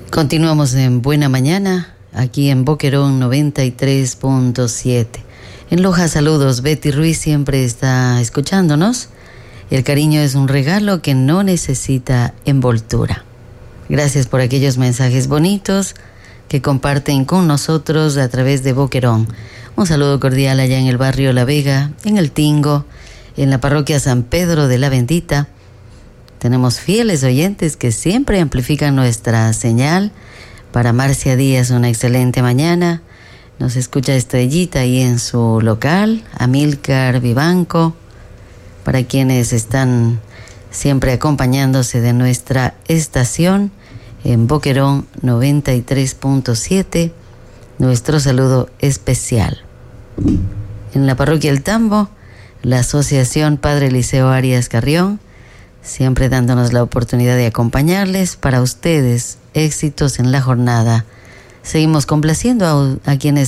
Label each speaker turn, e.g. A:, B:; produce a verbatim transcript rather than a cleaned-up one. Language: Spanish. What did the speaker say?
A: Continuamos en Buena Mañana, aquí en Boquerón noventa y tres punto siete. En Loja, saludos. Betty Ruiz siempre está escuchándonos. El cariño es un regalo que no necesita envoltura. Gracias por aquellos mensajes bonitos que comparten con nosotros a través de Boquerón. Un saludo cordial allá en el barrio La Vega, en El Tingo, en la parroquia San Pedro de la Bendita. Tenemos fieles oyentes que siempre amplifican nuestra señal. Para Marcia Díaz, una excelente mañana. Nos escucha Estrellita ahí en su local. Amílcar Vivanco, para quienes están siempre acompañándose de nuestra estación en Boquerón noventa y tres punto siete. Nuestro saludo especial. En la parroquia El Tambo, la Asociación Padre Eliseo Arias Carrión, siempre dándonos la oportunidad de acompañarles. Para ustedes, éxitos en la jornada. Seguimos complaciendo a, a quienes